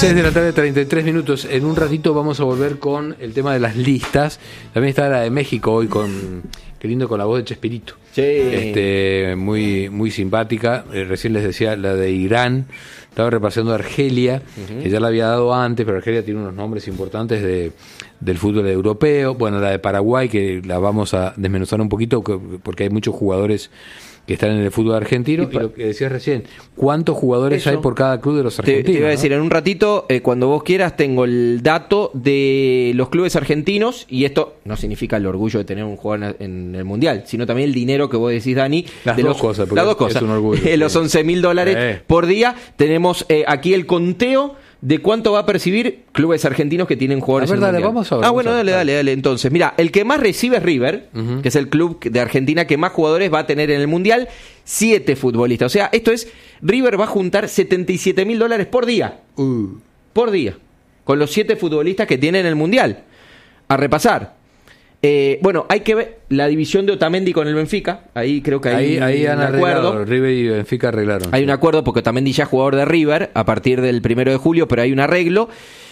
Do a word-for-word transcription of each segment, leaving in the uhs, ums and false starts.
seis de la tarde, treinta y tres minutos. En un ratito vamos a volver con el tema de las listas. También está la de México hoy con, qué lindo, con la voz de Chespirito. Sí. Este, muy, muy simpática. Eh, recién les decía la de Irán. Estaba repasando Argelia, uh-huh. que ya la había dado antes, pero Argelia tiene unos nombres importantes de, del fútbol europeo. Bueno, la de Paraguay, que la vamos a desmenuzar un poquito, porque hay muchos jugadores que están en el fútbol argentino. Y, y lo que decías recién, ¿cuántos jugadores Eso. hay por cada club de los argentinos? Te, te iba a ¿no? decir, en un ratito, eh, cuando vos quieras, tengo el dato de los clubes argentinos, y esto no significa el orgullo de tener un jugador en el Mundial, sino también el dinero que vos decís, Dani. Las de dos los, cosas. Las dos cosas. Es un orgullo. Eh, los once mil dólares eh. por día. Tenemos eh, aquí el conteo de cuánto va a percibir clubes argentinos que tienen jugadores a ver, en el dale, Mundial. Vamos a ver, ah, vamos bueno, a ver, dale, dale, dale. Entonces, mira, el que más recibe es River, uh-huh. que es el club de Argentina que más jugadores va a tener en el Mundial. Siete futbolistas. O sea, esto es, River va a juntar setenta y siete mil dólares por día. Uh. Por día. Con los siete futbolistas que tienen en el Mundial. A repasar. Eh, bueno, hay que ver la división de Otamendi con el Benfica. Ahí creo que hay ahí, ahí un han acuerdo. Arreglado, River y Benfica arreglaron. Hay un acuerdo porque Otamendi ya es jugador de River a partir del primero de julio, pero hay un arreglo.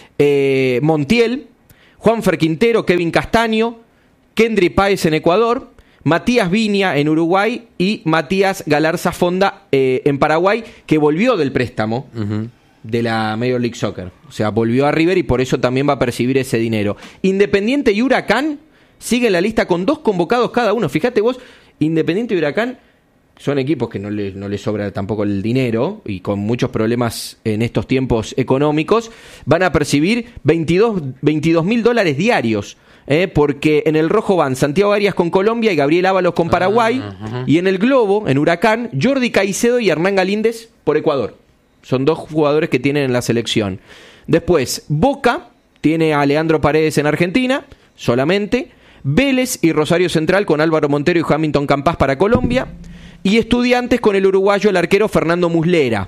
Eh, Montiel, Juanfer Quintero, Kevin Castaño, Kendry Páez en Ecuador, Matías Viña en Uruguay y Matías Galarza Fonda eh, en Paraguay, que volvió del préstamo. Uh-huh. de la Major League Soccer. O sea, volvió a River y por eso también va a percibir ese dinero. Independiente y Huracán siguen la lista con dos convocados cada uno. Fíjate vos, Independiente y Huracán son equipos que no les no les sobra tampoco el dinero y con muchos problemas en estos tiempos económicos, van a percibir veintidós mil dólares diarios. Eh, porque en el rojo van Santiago Arias con Colombia y Gabriel Ábalos con Paraguay. Uh, uh-huh. Y en el globo, en Huracán, Jordi Caicedo y Hernán Galíndez por Ecuador. Son dos jugadores que tienen en la selección. Después, Boca tiene a Leandro Paredes en Argentina, solamente. Vélez y Rosario Central con Álvaro Montero y Hamilton Campas para Colombia. Y Estudiantes con el uruguayo, el arquero Fernando Muslera.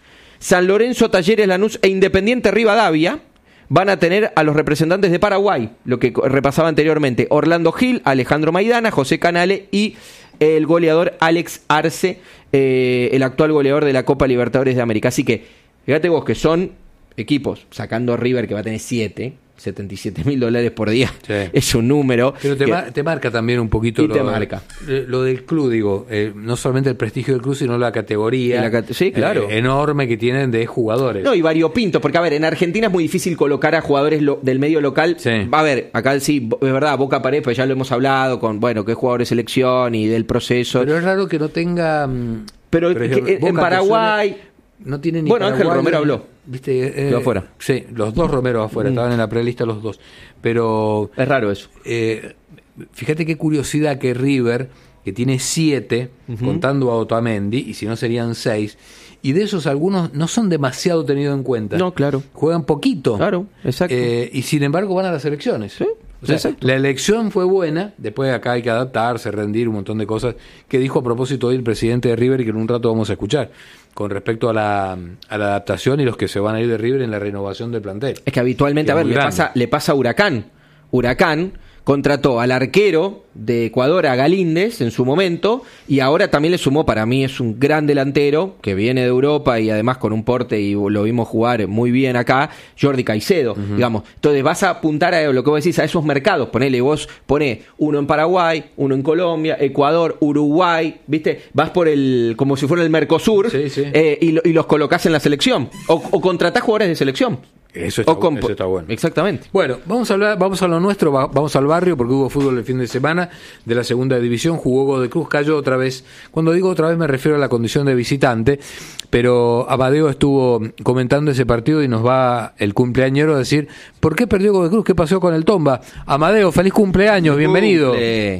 San Lorenzo, Talleres, Lanús e Independiente Rivadavia van a tener a los representantes de Paraguay, lo que repasaba anteriormente. Orlando Gil, Alejandro Maidana, José Canale y el goleador Alex Arce, eh, el actual goleador de la Copa Libertadores de América. Así que, fíjate vos que son equipos, sacando a River que va a tener siete, setenta y siete mil dólares por día, sí. Es un número. Pero te, que, mar, te marca también un poquito y lo, te marca. lo del club, digo, eh, no solamente el prestigio del club, sino la categoría la, sí, claro. eh, enorme que tienen de jugadores. No, y variopintos, porque a ver, en Argentina es muy difícil colocar a jugadores lo, del medio local. Sí. A ver, acá sí, es verdad, Boca Paredes, pues ya lo hemos hablado, con, bueno, que es jugador de selección y del proceso. Pero es raro que no tenga... Pero que, que, en Paraguay... Suene, no tiene ni bueno, Ángel Romero habló. ¿Viste? Eh, Quedó afuera. Sí, los dos Romero afuera, mm. estaban en la prelista los dos. Pero... Es raro eso. Eh, fíjate qué curiosidad que River, que tiene siete, uh-huh. contando a Otamendi, y si no serían seis, y de esos algunos no son demasiado tenidos en cuenta. No, claro. Juegan poquito. Claro, exacto. Eh, y sin embargo van a las elecciones. Sí. O sea, exacto. La elección fue buena, después acá hay que adaptarse, rendir un montón de cosas que dijo a propósito hoy el presidente de River y que en un rato vamos a escuchar con respecto a la, a la adaptación y los que se van a ir de River en la renovación del plantel. Es que habitualmente, que a ver, le pasa, le pasa a Huracán. Huracán contrató al arquero de Ecuador, a Galíndez, en su momento, y ahora también le sumó, para mí es un gran delantero, que viene de Europa y además con un porte, y lo vimos jugar muy bien acá, Jordi Caicedo, uh-huh. digamos. Entonces vas a apuntar a lo que vos decís, a esos mercados, ponele, vos ponés uno en Paraguay, uno en Colombia, Ecuador, Uruguay, ¿viste? Vas por el, como si fuera el Mercosur, sí, sí. Eh, y, lo, y los colocás en la selección, o, o contratás jugadores de selección. Eso está, comp- eso está bueno. Exactamente. Bueno, vamos a hablar, vamos a lo nuestro, vamos al barrio, porque hubo fútbol el fin de semana de la segunda división, jugó Godoy Cruz, cayó otra vez. Cuando digo otra vez me refiero a la condición de visitante, pero Amadeo estuvo comentando ese partido y nos va el cumpleañero a decir, ¿por qué perdió Godoy Cruz? ¿Qué pasó con el Tomba? Amadeo, feliz cumpleaños, bienvenido. Cumple.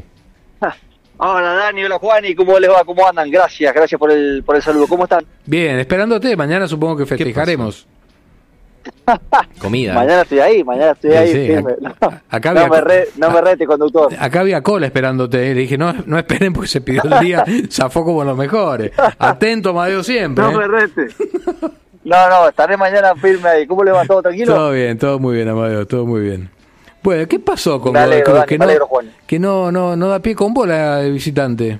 Hola Dani, hola Juani, ¿cómo les va? ¿Cómo andan? Gracias, gracias por el por el saludo. ¿Cómo están? Bien, esperándote, mañana supongo que festejaremos. Comida. Mañana estoy ahí, mañana estoy sí, ahí. sí. Firme. No, acá no, había, me re, no me rete, conductor. Acá había cola esperándote. Le dije, no, no esperen porque se pidió el día. Zafó como los mejores. Atento, Amadeo, siempre. No ¿eh? me rete. No, no, estaré mañana firme ahí. ¿Cómo le va? ¿Todo tranquilo? Todo bien, todo muy bien, Amadeo, todo muy bien. Bueno, ¿qué pasó con me alegro, Godoy Cruz? Dani, Que, me no, alegro, Juan. que no, no, no da pie con bola de visitante.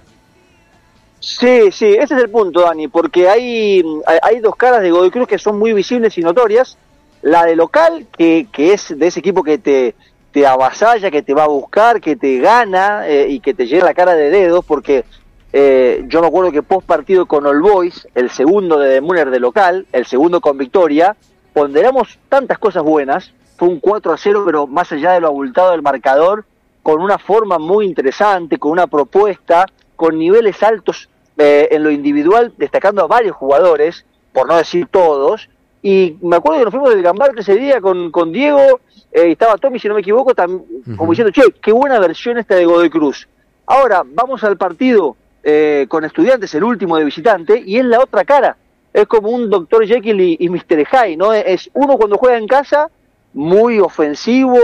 Sí, sí, ese es el punto, Dani, porque hay, hay dos caras de Godoy Cruz que son muy visibles y notorias. La de local, que, que es de ese equipo que te, te avasalla, que te va a buscar, que te gana eh, y que te llena la cara de dedos, porque eh, yo me acuerdo que post partido con All Boys, el segundo de Müller de local, el segundo con victoria, ponderamos tantas cosas buenas, fue un cuatro a cero, pero más allá de lo abultado del marcador, con una forma muy interesante, con una propuesta, con niveles altos eh, en lo individual, destacando a varios jugadores, por no decir todos, y me acuerdo que nos fuimos del Gambarte ese día con, con Diego, eh, estaba Tommy, si no me equivoco, tam, uh-huh. como diciendo, che, qué buena versión esta de Godoy Cruz. Ahora, vamos al partido eh, con Estudiantes, el último de visitante, y es la otra cara, es como un doctor Jekyll y, y mister Hyde, ¿no? Es uno cuando juega en casa, muy ofensivo,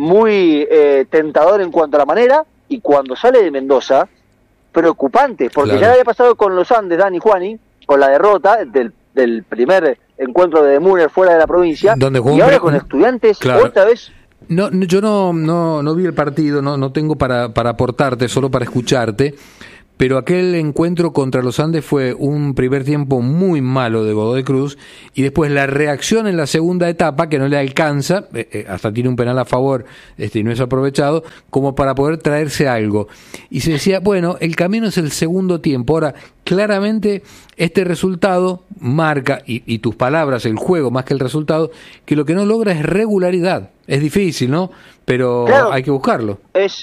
muy eh, tentador en cuanto a la manera, y cuando sale de Mendoza, preocupante, porque claro. ya había pasado con los Andes, Dani Juani, con la derrota del, del primer encuentro de Müller fuera de la provincia, y ahora con Estudiantes, claro. otra vez. No, yo no, no, no vi el partido, no, no tengo para, para aportarte, solo para escucharte. Pero aquel encuentro contra los Andes fue un primer tiempo muy malo de Godoy Cruz y después la reacción en la segunda etapa, que no le alcanza, eh, eh, hasta tiene un penal a favor este, y no es aprovechado, como para poder traerse algo. Y se decía, bueno, el camino es el segundo tiempo. Ahora, claramente este resultado marca, y, y tus palabras, el juego más que el resultado, que lo que no logra es regularidad. Es difícil, ¿no? Pero claro, hay que buscarlo. Es...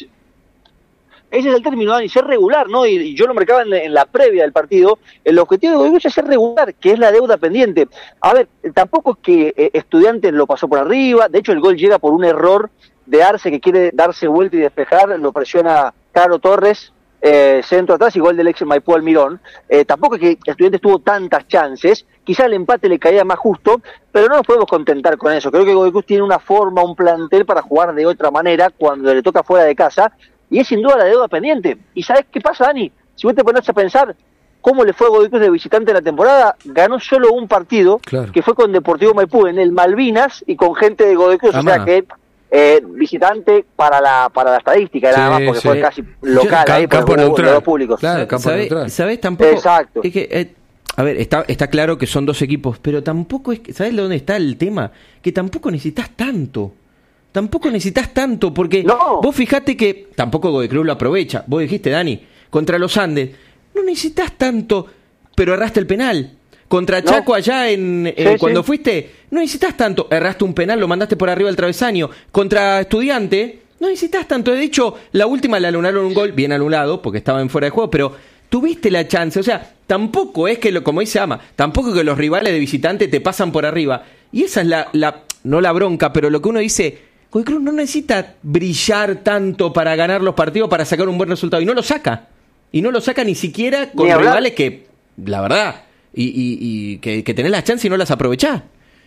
Ese es el término, Dani, ser regular, ¿no? Y, y yo lo marcaba en, en la previa del partido. El objetivo de Godoy Cruz es ser regular, que es la deuda pendiente. A ver, tampoco es que eh, Estudiantes lo pasó por arriba. De hecho, el gol llega por un error de Arce, que quiere darse vuelta y despejar. Lo presiona Caro Torres, eh, centro atrás, y gol del ex Maipú Almirón. Eh, tampoco es que Estudiantes tuvo tantas chances. Quizá el empate le caía más justo, pero no nos podemos contentar con eso. Creo que Godoy Cruz tiene una forma, un plantel para jugar de otra manera cuando le toca fuera de casa. Y es sin duda la deuda pendiente. ¿Y sabes qué pasa, Dani? Si vos te pones a pensar cómo le fue a Godoy Cruz de visitante en la temporada, ganó solo un partido, claro. que fue con Deportivo Maipú en el Malvinas y con gente de Godoy Cruz. Amá. O sea que eh, visitante para la para la estadística, sí, nada más, porque sí. fue casi local. Yo, ahí, campo neutral. Los públicos. Claro, campo ¿Sabés, neutral. ¿Sabés tampoco? Exacto. Es que, eh, a ver, está, está claro que son dos equipos, pero tampoco es... ¿Sabés dónde está el tema? Que tampoco necesitas tanto. Tampoco necesitas tanto, porque no. vos fijate que tampoco Godoy Cruz lo aprovecha. Vos dijiste, Dani, contra los Andes, no necesitas tanto, pero erraste el penal. Contra no. Chaco allá en eh, sí, cuando sí. fuiste, no necesitas tanto, erraste un penal, lo mandaste por arriba del travesaño. Contra Estudiante, no necesitas tanto. De hecho, la última le anularon un gol, bien anulado, porque estaba en fuera de juego, pero tuviste la chance. O sea, tampoco es que, lo, como dice Ama, tampoco que los rivales de visitante te pasan por arriba. Y esa es la, la no la bronca, pero lo que uno dice... Godoy Cruz no necesita brillar tanto para ganar los partidos, para sacar un buen resultado, y no lo saca, y no lo saca ni siquiera con ni rivales que, la verdad, y, y, y que, que tenés las chances y no las aprovechás.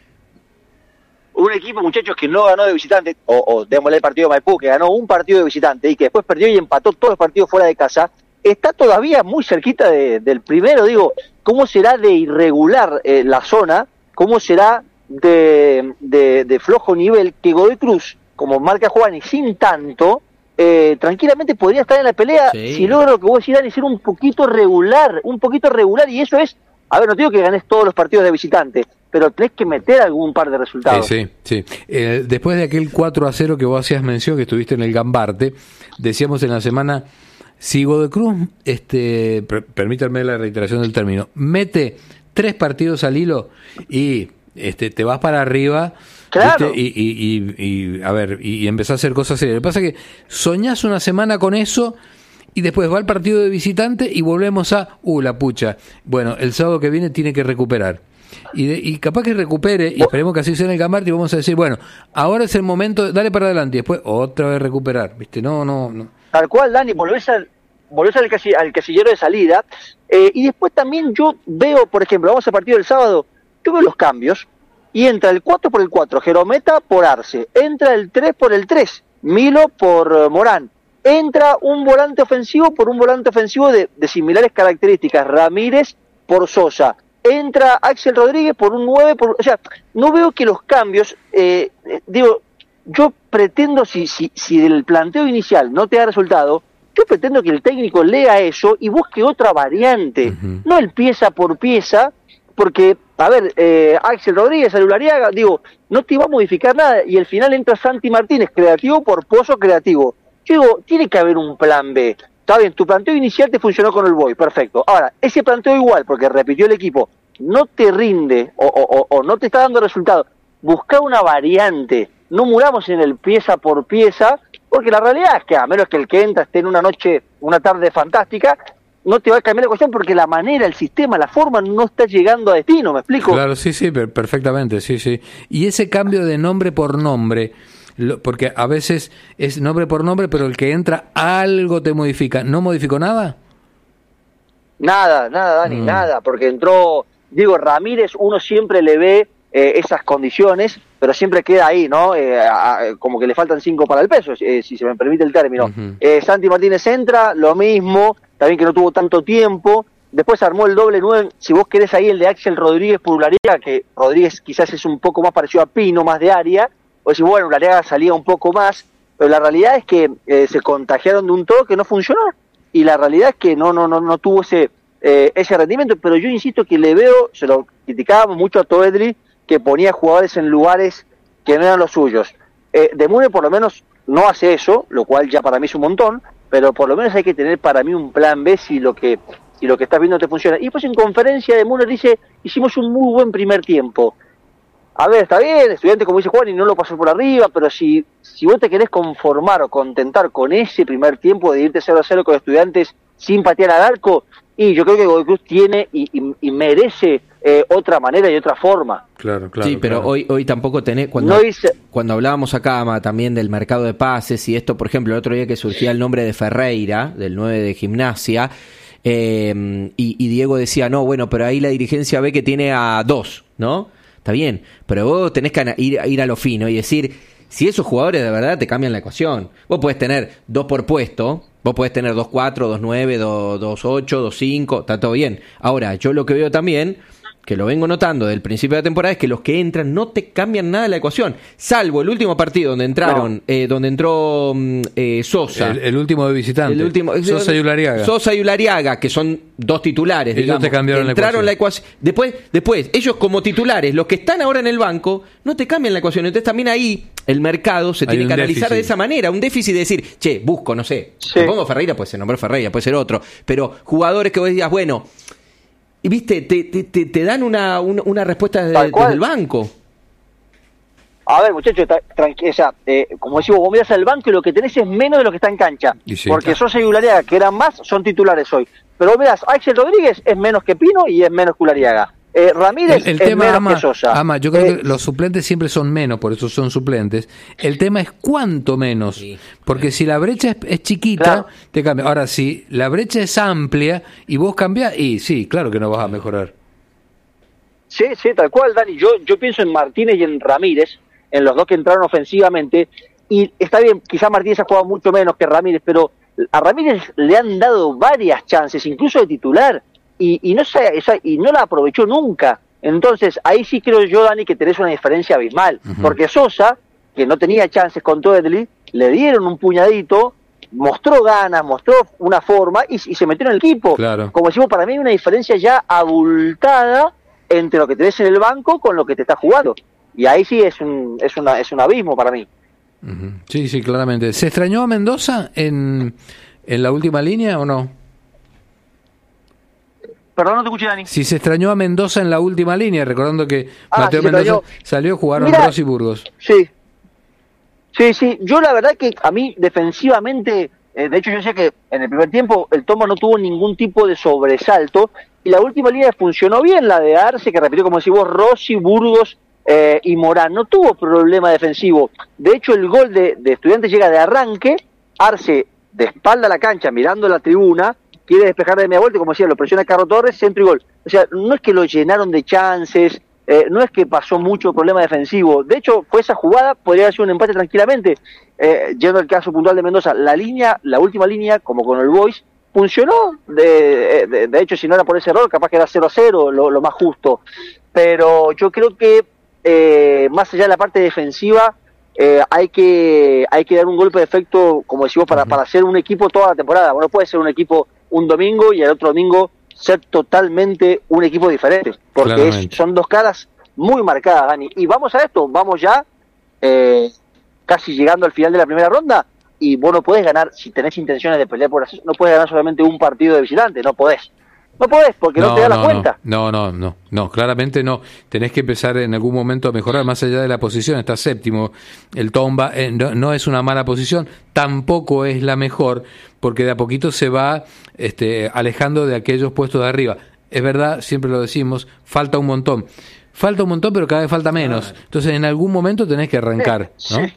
Un equipo, muchachos, que no ganó de visitante, o, o démosle el partido de Maipú, que ganó un partido de visitante y que después perdió y empató todos los partidos fuera de casa, está todavía muy cerquita de, del primero. Digo, ¿cómo será de irregular eh, la zona? ¿Cómo será de, de, de flojo nivel que Godoy Cruz, como marca Juani, sin tanto, eh, tranquilamente podría estar en la pelea sí. si logra lo que vos decís, Dani, ser un poquito regular, un poquito regular, y eso es, a ver, no te digo que ganes todos los partidos de visitante, pero tenés que meter algún par de resultados. Sí, sí, sí. Eh, después de aquel cuatro a cero que vos hacías mención, que estuviste en el Gambarte, decíamos en la semana, si Godoy Cruz, este, per, permítanme la reiteración del término, mete tres partidos al hilo y... Este, te vas para arriba, claro. y, y, y, y a ver, y, y empezás a hacer cosas serias. Lo que pasa es que soñás una semana con eso y después va el partido de visitante y volvemos a, uh, la pucha. Bueno, el sábado que viene tiene que recuperar. Y, de, y capaz que recupere, y esperemos que así sea en el Gambarte, y vamos a decir, bueno, ahora es el momento, dale para adelante, y después otra vez recuperar, ¿viste? No, no, no. Tal cual, Dani, volvés al, volvés al, casi, al casillero de salida, eh, y después también yo veo, por ejemplo, vamos al partido del sábado, yo veo los cambios, y entra el cuatro por el cuatro, Jerometa por Arce, entra el tres por el tres, Milo por uh, Morán, entra un volante ofensivo por un volante ofensivo de, de similares características, Ramírez por Sosa, entra Axel Rodríguez por un nueve, por, o sea, no veo que los cambios, eh, eh, digo, yo pretendo, si, si, si del planteo inicial no te da resultado, yo pretendo que el técnico lea eso y busque otra variante, uh-huh. no el pieza por pieza, porque a ver, eh, Axel Rodríguez, Alulariaga, digo, no te va a modificar nada, y al final entra Santi Martínez, creativo por Pozo creativo. Yo digo, tiene que haber un plan B. Está bien, tu planteo inicial te funcionó con el Boy, perfecto. Ahora, ese planteo igual, porque repitió el equipo, no te rinde o, o, o no te está dando resultado. Busca una variante, no muramos en el pieza por pieza, porque la realidad es que a menos que el que entra esté en una noche, una tarde fantástica, no te va a cambiar la cuestión porque la manera, el sistema, la forma no está llegando a destino, ¿me explico? Claro, sí, sí, perfectamente, sí, sí. Y ese cambio de nombre por nombre, lo, porque a veces es nombre por nombre, pero el que entra algo te modifica. ¿No modificó nada? Nada, nada, Dani, mm. nada, porque entró Diego Ramírez, uno siempre le ve eh, esas condiciones, pero siempre queda ahí, ¿no? Eh, a, a, como que le faltan cinco para el peso, eh, si se me permite el término. Uh-huh. eh, Santi Martínez entra, lo mismo, también que no tuvo tanto tiempo, después armó el doble nueve, si vos querés ahí el de Axel Rodríguez por Ulariaga, que Rodríguez quizás es un poco más parecido a Pino, más de área, o si bueno, Ulariaga salía un poco más, pero la realidad es que eh, se contagiaron de un todo que no funcionó, y la realidad es que no no no no tuvo ese eh, ese rendimiento, pero yo insisto que le veo, se lo criticábamos mucho a Toedli, que ponía jugadores en lugares que no eran los suyos. Eh, De Mune por lo menos no hace eso, lo cual ya para mí es un montón, pero por lo menos hay que tener para mí un plan B si lo que si lo que estás viendo te funciona. Y pues en conferencia de Müller dice, hicimos un muy buen primer tiempo. A ver, está bien, Estudiante como dice Juan y no lo pasó por arriba, pero si si vos te querés conformar o contentar con ese primer tiempo de irte cero a cero con Estudiantes sin patear al arco, y yo creo que Godoy Cruz tiene y, y, y merece eh, otra manera y otra forma. Claro, claro. Sí, pero claro. hoy hoy tampoco tenés... Cuando, no hice... cuando hablábamos acá Ma, también del mercado de pases y esto, por ejemplo, el otro día que surgía el nombre de Ferreira, del nueve de Gimnasia, eh, y, y Diego decía, no, bueno, pero ahí la dirigencia ve que tiene a dos, ¿no? Está bien, pero vos tenés que ir, ir a lo fino y decir, si esos jugadores de verdad te cambian la ecuación. Vos podés tener dos por puesto, vos podés tener dos cuatro, dos nueve, dos ocho, dos cinco, está todo bien. Ahora, yo lo que veo también, que lo vengo notando desde el principio de la temporada, es que los que entran no te cambian nada la ecuación, salvo el último partido donde entraron, no. eh, donde entró eh, Sosa. El, el último de visitante. El último, Sosa y Ulariaga. Sosa y Ulariaga, que son dos titulares, ellos digamos. Te cambiaron entraron la ecuación. la ecuación. Después, después, ellos como titulares, los que están ahora en el banco, no te cambian la ecuación. Entonces también ahí el mercado se Hay tiene que analizar déficit. de esa manera, un déficit de decir, che, busco, no sé, sí. pongo Ferreira, pues se nombró Ferreira, puede ser otro, pero jugadores que vos digas, bueno, y viste, te, te, te, te dan una, una, una respuesta desde, desde el banco. A ver, muchachos, tranquilo, o sea, eh, como decimos, vos mirás al banco y lo que tenés es menos de lo que está en cancha. Sí, porque Sosa y Ulariaga, que eran más, son titulares hoy. Pero vos mirás, Axel Rodríguez es menos que Pino y es menos que Ulariaga. Eh, Ramírez el, el es tema, menos Ama, que Sosa. Ama, yo creo eh, que los suplentes siempre son menos, por eso son suplentes. El tema es cuánto menos, sí. porque si la brecha es, es chiquita, claro. te cambia. Ahora, si la brecha es amplia y vos cambiás, y sí, claro que no vas a mejorar. Sí, sí, tal cual, Dani. Yo, yo pienso en Martínez y en Ramírez, en los dos que entraron ofensivamente, y está bien, quizá Martínez ha jugado mucho menos que Ramírez, pero a Ramírez le han dado varias chances, incluso de titular, y, y no se, esa, y no la aprovechó nunca. Entonces, ahí sí creo yo, Dani, que tenés una diferencia abismal, uh-huh. porque Sosa, que no tenía chances con Toedli, le dieron un puñadito, mostró ganas, mostró una forma, y, y se metió en el equipo. Claro. Como decimos, para mí hay una diferencia ya abultada entre lo que tenés en el banco con lo que te está jugando. Y ahí sí es un es una es un abismo para mí. Uh-huh. Sí, sí, claramente. ¿Se extrañó a Mendoza en, en la última línea o no? Perdón, no te escuché, Dani. Si se extrañó a Mendoza en la última línea, recordando que ah, Mateo sí, Mendoza salió, jugaron Mirá, Rossi y Burgos. Sí. Sí, sí. Yo la verdad que a mí defensivamente, eh, de hecho yo sé que en el primer tiempo el Toma no tuvo ningún tipo de sobresalto, y la última línea funcionó bien, la de Arce, que repitió como decís vos, Rossi, Burgos eh, y Morán. No tuvo problema defensivo. De hecho, el gol de, de Estudiantes llega de arranque, Arce de espalda a la cancha, mirando la tribuna, quiere despejar de media vuelta, como decía, lo presiona Carlos Torres, centro y gol. O sea, no es que lo llenaron de chances, eh, no es que pasó mucho problema defensivo. De hecho, fue esa jugada, podría haber sido un empate tranquilamente. Eh, yendo al caso puntual de Mendoza, la línea, la última línea, como con el Boys, funcionó. De, de, de hecho, si no era por ese error, capaz que era cero a cero, lo, lo más justo. Pero yo creo que, eh, más allá de la parte defensiva, Eh, hay que hay que dar un golpe de efecto, como decimos, para, para hacer un equipo toda la temporada. Bueno, puede ser un equipo un domingo y el otro domingo ser totalmente un equipo diferente, porque es, son dos caras muy marcadas, Dani. Y vamos a esto, vamos ya eh, casi llegando al final de la primera ronda, y vos no podés ganar, si tenés intenciones de pelear por ascenso, no podés ganar solamente un partido de visitante, no podés. No podés, porque no, no te da no, la cuenta. No, no, no, no, claramente no. Tenés que empezar en algún momento a mejorar, más allá de la posición. Está séptimo el Tomba, eh, no, no es una mala posición, tampoco es la mejor, porque de a poquito se va este, alejando de aquellos puestos de arriba. Es verdad, siempre lo decimos, falta un montón. Falta un montón, pero cada vez falta menos. Entonces, en algún momento tenés que arrancar, ¿no? Sí,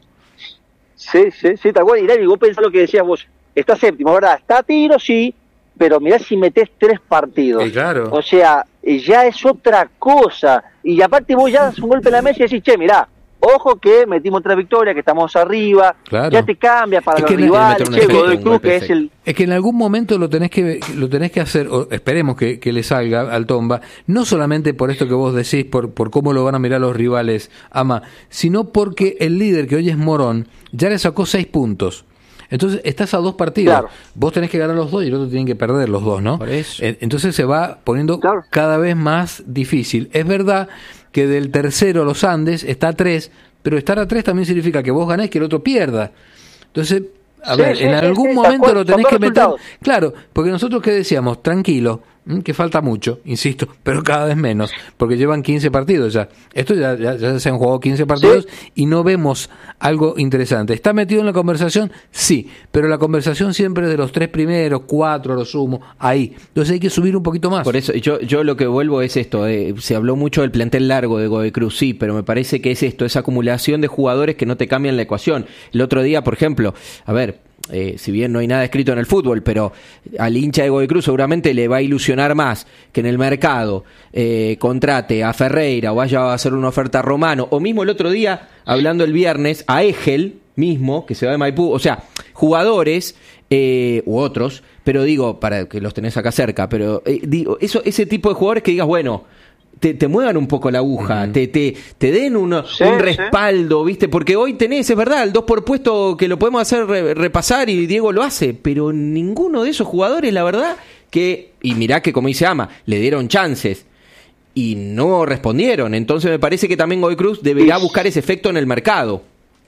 sí, sí, sí tal cual. Y Dani, vos pensás lo que decías vos. Está séptimo, ¿verdad? Está a tiro, sí, pero mirá si metés tres partidos. Sí, claro. O sea, ya es otra cosa. Y aparte vos ya das un golpe en la mesa y decís, che, mirá, ojo que metimos tres victorias, que estamos arriba, claro. Ya te cambia para es los rivales, che, Godoy Cruz, que es el... Es que en algún momento lo tenés que lo tenés que hacer, o esperemos que, que le salga al Tomba, no solamente por esto que vos decís, por, por cómo lo van a mirar los rivales, Ama, sino porque el líder, que hoy es Morón, ya le sacó seis puntos. Entonces estás a dos partidos, claro. Vos tenés que ganar los dos y el otro tiene que perder los dos, ¿no? Por eso. Entonces se va poniendo claro. cada vez más difícil. Es verdad que del tercero, los Andes, está a tres, pero estar a tres también significa que vos ganés, que el otro pierda. Entonces, a sí, ver, sí, en sí, algún sí, momento lo tenés que meter... Claro, porque nosotros, ¿qué decíamos? Tranquilo, que falta mucho, insisto, pero cada vez menos, porque llevan quince partidos ya. Esto ya, ya, ya se han jugado quince partidos ¿sí? Y no vemos algo interesante. ¿Está metido en la conversación? Sí, pero la conversación siempre es de los tres primeros, cuatro, lo sumo, ahí. Entonces hay que subir un poquito más. Por eso, yo, yo lo que vuelvo es esto, eh, se habló mucho del plantel largo de Godoy Cruz, sí, pero me parece que es esto, esa acumulación de jugadores que no te cambian la ecuación. El otro día, por ejemplo, a ver... Eh, si bien no hay nada escrito en el fútbol, pero al hincha de Godoy Cruz seguramente le va a ilusionar más que en el mercado eh, contrate a Ferreira o vaya a hacer una oferta a Romano, o mismo el otro día, hablando el viernes, a Egel mismo, que se va de Maipú, o sea, jugadores eh, u otros, pero digo, para que los tenés acá cerca, pero eh, digo, eso, ese tipo de jugadores que digas, bueno, Te, te muevan un poco la aguja, uh-huh. te, te, te den uno, sí, un respaldo, sí. ¿Viste? Porque hoy tenés, es verdad, el dos por puesto que lo podemos hacer re, repasar y Diego lo hace, pero ninguno de esos jugadores, la verdad, que, y mirá que como dice Ama, le dieron chances y no respondieron. Entonces me parece que también Godoy Cruz deberá sí. buscar ese efecto en el mercado.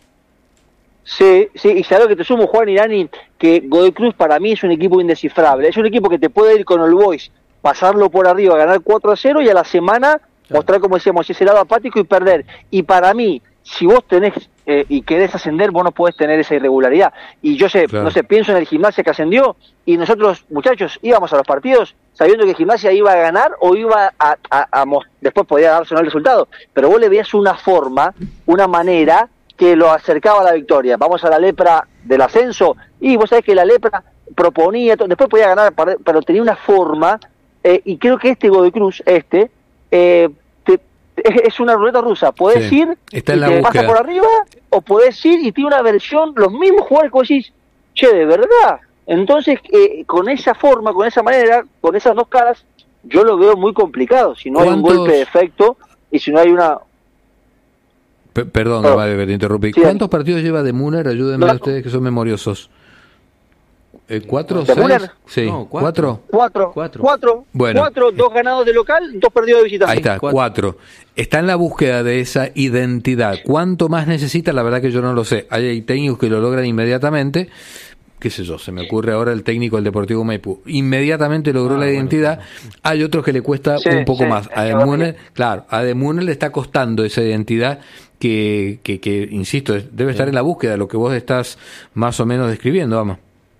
Sí, sí, y sabes que te sumo, Juan y Dani, que Godoy Cruz para mí es un equipo indescifrable, es un equipo que te puede ir con All Boys, pasarlo por arriba, ganar cuatro a cero y a la semana claro. mostrar, como decíamos, ese lado apático y perder. Y para mí, si vos tenés eh, y querés ascender, vos no podés tener esa irregularidad. Y yo sé, claro. no sé, pienso en el Gimnasia que ascendió y nosotros, muchachos, íbamos a los partidos sabiendo que Gimnasia iba a ganar o iba a, a, a, a después podía darse el resultado. Pero vos le veías una forma, una manera que lo acercaba a la victoria. Vamos a la lepra del ascenso y vos sabés que la lepra proponía, después podía ganar, pero tenía una forma... Eh, y creo que este Godoy Cruz, este, eh, te, te, es una ruleta rusa. Podés sí, ir y te búsqueda. Pasa por arriba, o podés ir y tiene una versión, los mismos jugadores que vos decís, che, de verdad. Entonces, eh, con esa forma, con esa manera, con esas dos caras, yo lo veo muy complicado. Si no hay un golpe de efecto y si no hay una... P- perdón, oh. vale, te interrumpí. Sí, ¿cuántos partidos lleva de Müller? Ayúdenme no. a ustedes que son memoriosos. Eh, ¿Cuatro? ¿Seis? Sí. No, cuatro. ¿Cuatro? Cuatro. Cuatro. Bueno. Cuatro, dos ganados de local, dos perdidos de visitante. Ahí está, cuatro. cuatro. Está en la búsqueda de esa identidad. ¿Cuánto más necesita? La verdad que yo no lo sé. Hay técnicos que lo logran inmediatamente. Qué sé yo, se me ocurre ahora el técnico del Deportivo Maipú. Inmediatamente logró ah, la bueno, identidad. Claro. Hay otros que le cuesta sí, un poco sí, más. A Demuner, claro, a Demuner le está costando esa identidad que, que, que insisto, debe sí. estar en la búsqueda de lo que vos estás más o menos describiendo, Ama.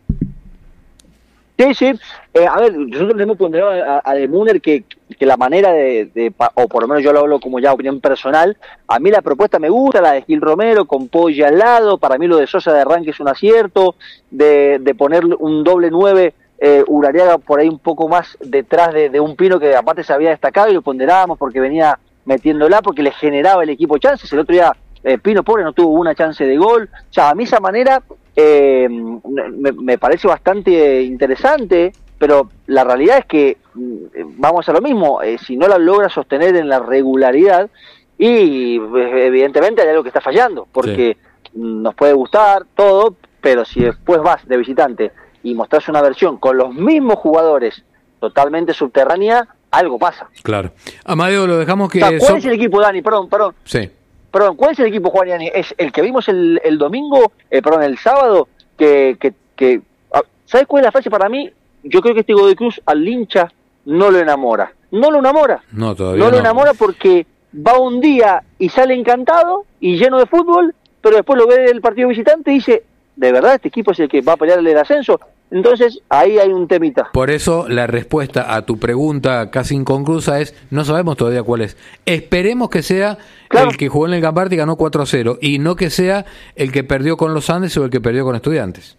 Sí, sí. Eh, a ver, nosotros le hemos ponderado a, a De Müller que, que la manera de, de, o por lo menos yo lo hablo como ya opinión personal, a mí la propuesta me gusta, la de Gil Romero con Poggi al lado, para mí lo de Sosa de arranque es un acierto, de, de poner un doble nueve, eh, Urariaga por ahí un poco más detrás de, de un Pino que aparte se había destacado y lo ponderábamos porque venía metiéndola, porque le generaba el equipo chances. El otro día eh, Pino pobre no tuvo una chance de gol. O sea, a mí esa manera... Eh, me, me parece bastante interesante, pero la realidad es que vamos a lo mismo, eh, si no la logra sostener en la regularidad, y evidentemente hay algo que está fallando, porque sí. nos puede gustar todo, pero si después vas de visitante y mostrás una versión con los mismos jugadores totalmente subterránea, algo pasa. Claro. Amadeo, lo dejamos que... O sea, ¿cuál son... es el equipo, Dani? Perdón, perdón. Sí. Perdón, ¿cuál es el equipo, Juan y Dani? ¿Es el que vimos el, el domingo, eh, perdón, el sábado? Que, que, que ¿sabes cuál es la frase para mí? Yo creo que este Godoy Cruz al hincha no lo enamora. No lo enamora. No, todavía no. no lo enamora porque va un día y sale encantado y lleno de fútbol, pero después lo ve el partido visitante y dice, ¿de verdad este equipo es el que va a pelear el ascenso? Entonces, ahí hay un temita. Por eso, la respuesta a tu pregunta casi inconclusa es, no sabemos todavía cuál es. Esperemos que sea claro. el que jugó en el Gambarte y ganó cuatro a cero, y no que sea el que perdió con los Andes o el que perdió con Estudiantes.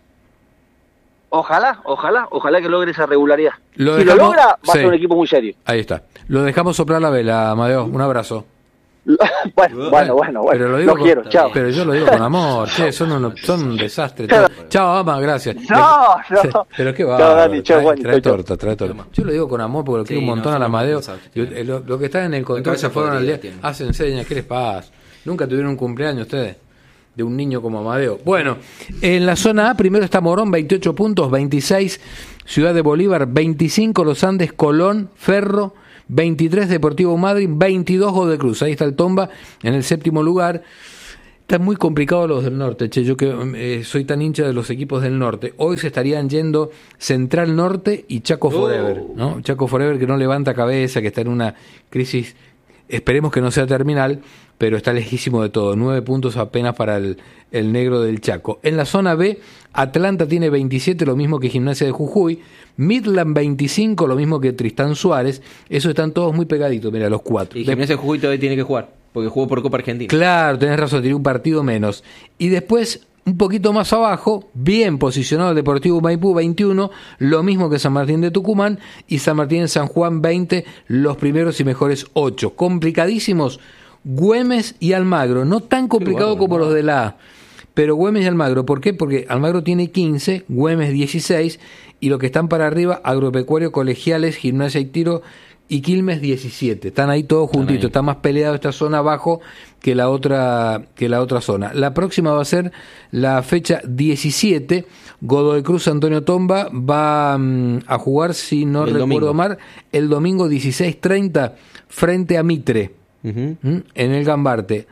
Ojalá, ojalá, ojalá que logre esa regularidad. Lo si dejamos, lo logra, va sí. a ser un equipo muy serio. Ahí está. Lo dejamos soplar la vela, Amadeo. Un abrazo. bueno, bueno, bueno, bueno. Pero lo digo lo con, quiero, chao. Pero yo lo digo con amor, che, son un, son un desastre. Chao, chao, ama, gracias. No, no. Pero qué va. Chao, Dani, chao, trae, trae chao. torta, trae torta. Yo lo digo con amor porque lo quiero sí, un montón no, al Amadeo. Yo, lo, lo que está en el control se fueron al día, hacen señas, ¿qué les pasa? Nunca tuvieron un cumpleaños ustedes de un niño como Amadeo. Bueno, en la zona A primero está Morón, veintiocho puntos, veintiséis Ciudad de Bolívar, veinticinco Los Andes, Colón, Ferro, veintitrés Deportivo Madrid, veintidós Godoy Cruz. Ahí está el Tomba en el séptimo lugar. Están muy complicados los del norte, che. Yo que eh, soy tan hincha de los equipos del norte. Hoy se estarían yendo Central Norte y Chaco Forever, ¿no? Chaco Forever que no levanta cabeza, que está en una crisis, esperemos que no sea terminal, pero está lejísimo de todo. Nueve puntos apenas para el, el negro del Chaco. En la zona B, Atlanta tiene veintisiete, lo mismo que Gimnasia de Jujuy. Midland veinticinco, lo mismo que Tristán Suárez. Esos están todos muy pegaditos, mira, los cuatro. Y Gimnasia de Jujuy todavía tiene que jugar, porque jugó por Copa Argentina. Claro, tenés razón, tiene un partido menos. Y después, un poquito más abajo, bien posicionado el Deportivo Maipú, veintiuno, lo mismo que San Martín de Tucumán, y San Martín de San Juan, veinte, los primeros y mejores ocho. Complicadísimos, Güemes y Almagro, no tan complicado como los de la A, pero Güemes y Almagro, ¿por qué? Porque Almagro tiene quince, Güemes dieciséis, y lo que están para arriba, Agropecuario, Colegiales, Gimnasia y Tiro y Quilmes diecisiete. Están ahí todos juntitos, está más peleado esta zona abajo que la otra que la otra zona. La próxima va a ser la fecha diecisiete, Godoy Cruz Antonio Tomba va um, a jugar, si no el recuerdo domingo. mal, el domingo dieciséis treinta frente a Mitre. Uh-huh. ¿Mm? En el Gambarte.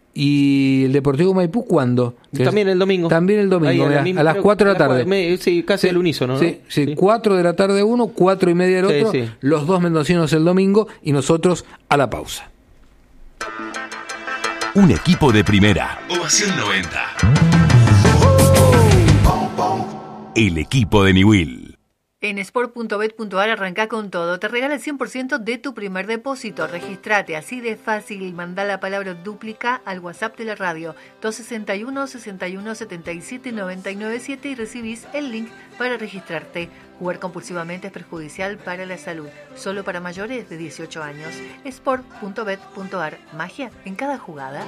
¿Y el Deportivo Maipú cuándo? También el domingo. También el domingo, Ahí, a, misma, a las cuatro de la tarde. Me, sí, casi el unísono, ¿no? Sí, sí, sí, cuatro de la tarde uno, cuatro y media el otro, sí, sí. Los dos mendocinos el domingo y nosotros a la pausa. Un equipo de primera. Ovación noventa. El equipo de Newell. En sport punto bet punto a r arranca con todo. Te regala el cien por ciento de tu primer depósito. Registrate así de fácil. Mandá la palabra dúplica al WhatsApp de la radio dos sesenta y uno, sesenta y uno, setenta y siete, noventa y nueve siete y recibís el link para registrarte. Jugar compulsivamente es perjudicial para la salud. Solo para mayores de dieciocho años. sport punto bet punto a r. Magia en cada jugada.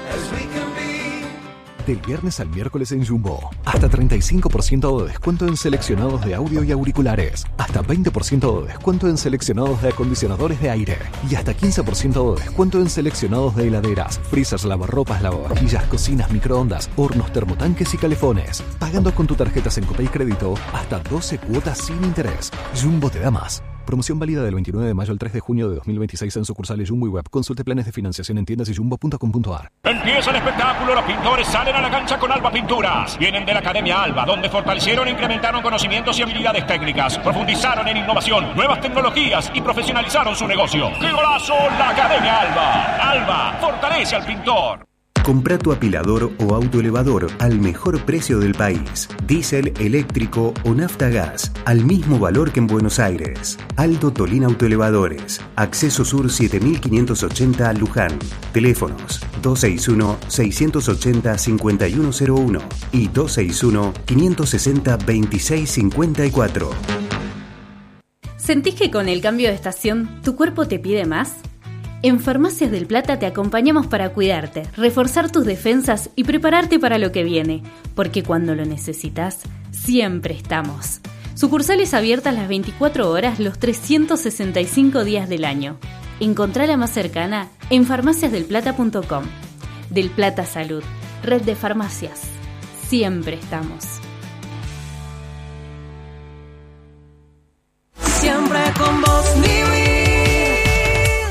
Del viernes al miércoles en Jumbo. Hasta treinta y cinco por ciento de descuento en seleccionados de audio y auriculares. Hasta veinte por ciento de descuento en seleccionados de acondicionadores de aire. Y hasta quince por ciento de descuento en seleccionados de heladeras, freezers, lavarropas, lavavajillas, cocinas, microondas, hornos, termotanques y calefones. Pagando con tu tarjeta Sencopay Crédito hasta doce cuotas sin interés. Jumbo te da más. Promoción válida del veintinueve de mayo al tres de junio de dos mil veintiséis en sucursales Jumbo y Web. Consulte planes de financiación en tiendas y jumbo punto com punto a r. Empieza el espectáculo. Los pintores salen a la cancha con Alba Pinturas. Vienen de la Academia Alba, donde fortalecieron e incrementaron conocimientos y habilidades técnicas. Profundizaron en innovación, nuevas tecnologías y profesionalizaron su negocio. ¡Qué golazo! La Academia Alba. Alba fortalece al pintor. Compra tu apilador o autoelevador al mejor precio del país. Diésel, eléctrico o nafta gas, al mismo valor que en Buenos Aires. Aldo Tolín Autoelevadores. Acceso Sur siete mil quinientos ochenta Luján. Teléfonos dos seis uno, seis ocho cero, cinco uno cero uno y dos seis uno, cinco seis cero, veintiséis cincuenta y cuatro. ¿Sentís que con el cambio de estación tu cuerpo te pide más? En Farmacias del Plata te acompañamos para cuidarte, reforzar tus defensas y prepararte para lo que viene, porque cuando lo necesitas, siempre estamos. Sucursales abiertas las veinticuatro horas, los trescientos sesenta y cinco días del año. Encontrá la más cercana en farmacias del plata punto com. Del Plata Salud, red de farmacias. Siempre estamos. Siempre siempre con vos,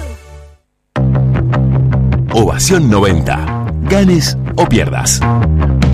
Newell. Ovación noventa. Ganes o pierdas.